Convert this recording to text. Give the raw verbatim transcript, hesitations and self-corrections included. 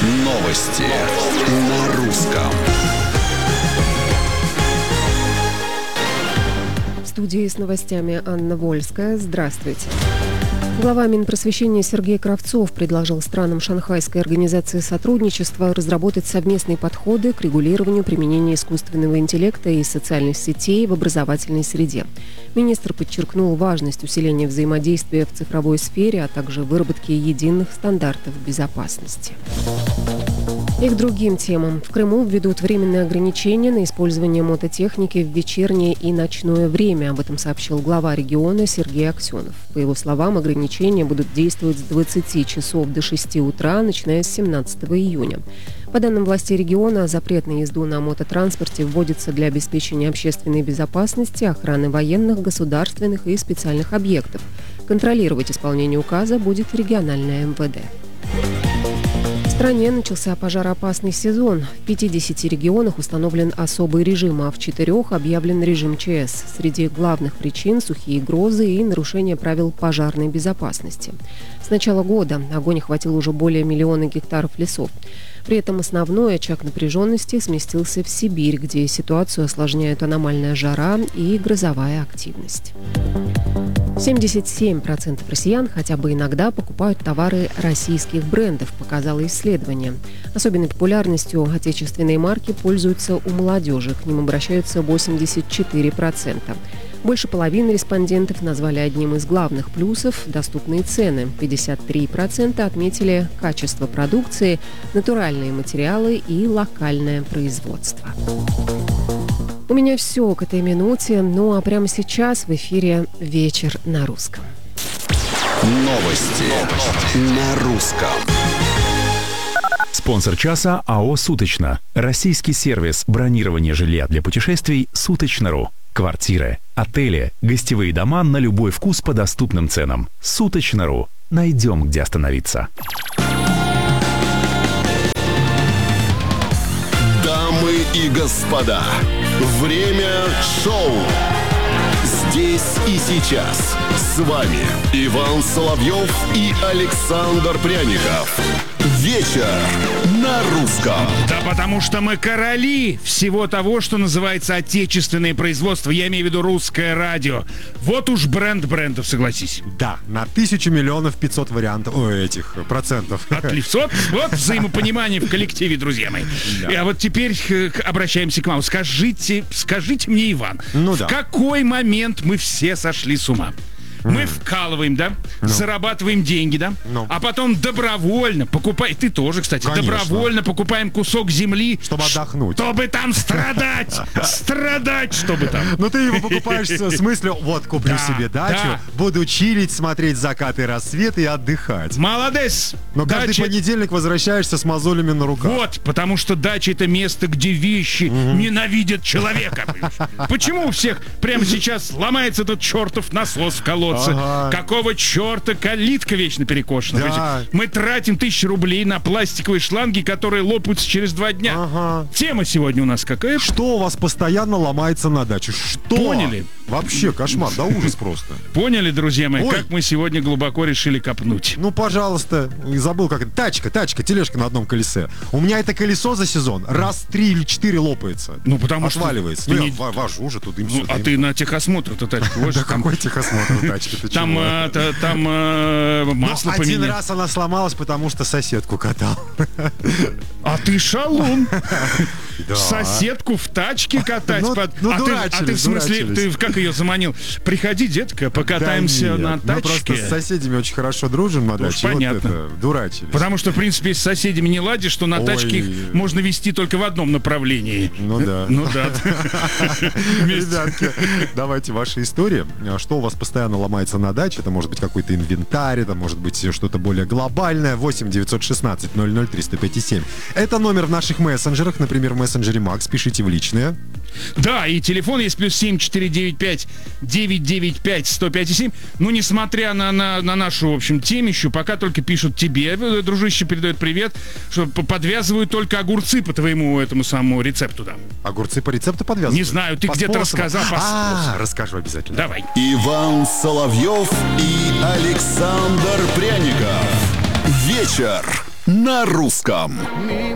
Новости на русском. В студии с новостями Анна Вольская. Здравствуйте. Глава Минпросвещения Сергей Кравцов предложил странам Шанхайской организации сотрудничества разработать совместные подходы к регулированию применения искусственного интеллекта и социальных сетей в образовательной среде. Министр подчеркнул важность усиления взаимодействия в цифровой сфере, а также выработки единых стандартов безопасности. И к другим темам. В Крыму введут временные ограничения на использование мототехники в вечернее и ночное время. Об этом сообщил глава региона Сергей Аксенов. По его словам, ограничения будут действовать с двадцати часов до шести утра, начиная с семнадцатого июня. По данным властей региона, запрет на езду на мототранспорте вводится для обеспечения общественной безопасности, охраны военных, государственных и специальных объектов. Контролировать исполнение указа будет региональное эм вэ дэ. В стране начался пожароопасный сезон. В пятидесяти регионах установлен особый режим, а в четырех объявлен режим ЧС. Среди главных причин – сухие грозы и нарушение правил пожарной безопасности. С начала года огонь охватил уже более миллиона гектаров лесов. При этом основной очаг напряженности сместился в Сибирь, где ситуацию осложняют аномальная жара и грозовая активность. семьдесят семь процентов россиян хотя бы иногда покупают товары российских брендов, показало исследование. Особенной популярностью отечественные марки пользуются у молодежи, к ним обращаются восемьдесят четыре процента. Больше половины респондентов назвали одним из главных плюсов доступные цены. пятьдесят три процента отметили качество продукции, натуральные материалы и локальное производство. У меня все к этой минуте, ну а прямо сейчас в эфире «Вечер на русском». Новости на русском. Спонсор часа АО «Суточно». Российский сервис бронирования жилья для путешествий «Суточно.ру». Квартиры, отели, гостевые дома на любой вкус по доступным ценам. «Суточно.ру». Найдем, где остановиться. Дамы и господа, время шоу. Здесь и сейчас. С вами Иван Соловьев и Александр Пряников. Вечер на русском. Да потому что мы короли всего того, что называется отечественное производство. Я имею в виду русское радио. Вот уж бренд брендов, согласись. Да, на тысячу миллионов пятьсот вариантов, ой, этих процентов. Отлично. Вот взаимопонимание в коллективе, друзья мои. Да. А вот теперь обращаемся к вам. Скажите, скажите мне, Иван, ну, в да. какой момент мы все сошли с ума? Мы mm. вкалываем, да, ну. зарабатываем деньги, да, ну. а потом добровольно покупаем, ты тоже, кстати, Конечно. добровольно покупаем кусок земли, чтобы отдохнуть, чтобы там страдать, страдать, чтобы там. Ну ты его покупаешь в смысле, вот куплю да, себе дачу, да. буду чилить, смотреть закаты и рассветы и отдыхать. Молодец. Но каждый дача... понедельник возвращаешься с мозолями на руках. Вот, потому что дача — это место, где вещи угу. ненавидят человека. Почему у всех прямо сейчас ломается этот чертов насос в колодце? Ага. Какого черта калитка вечно перекошена? Да. Мы тратим тысячи рублей на пластиковые шланги, которые лопаются через два дня. Ага. Тема сегодня у нас какая? Что у вас постоянно ломается на даче? Что? Поняли? Вообще кошмар, да ужас просто. Поняли, друзья мои, Ой. как мы сегодня глубоко решили копнуть? Ну, пожалуйста, забыл как это. Тачка, тачка, тележка на одном колесе. У меня это колесо за сезон раз три или четыре лопается. Ну, потому отваливается. что... Ну, не... я вожу уже туда ну, а ты на техосмотр-то тачку возишь? Да какой техосмотр у тачки? Там масло поменять. Один раз она сломалась, потому что соседку катал. А ты шалун. Да. Соседку в тачке катать. Ну, под... ну, а, ты, а ты в смысле, дурачились. ты как ее заманил? Приходи, детка, покатаемся да на нет, мы тачке. просто с соседями очень хорошо дружим на Ну, даче. понятно. Вот это, дурачились. Потому что, в принципе, если с соседями не ладишь, что на Ой. тачке их можно вести только в одном направлении. Ну да. Ну да. Ребятки, давайте ваши истории. Что у вас постоянно ломается на даче? Это может быть какой-то инвентарь, это может быть что-то более глобальное. восемь девятьсот шестнадцать ноль ноль триста пятьдесят семь. Это номер в наших мессенджерах. Например, в мессенджере Макс. Пишите в личные. Да, и телефон есть плюс семь четыре девять пять девять девять пять сто пять семь. Ну, несмотря на, на, на нашу, в общем, темищу, пока только пишут тебе, дружище передает привет, что подвязывают только огурцы по твоему этому самому рецепту, да. Огурцы по рецепту подвязывают? Не знаю, ты по где-то способу. рассказал по А, способу. расскажу обязательно. Давай. Иван Соловьев и Александр Пряников. Вечер на русском.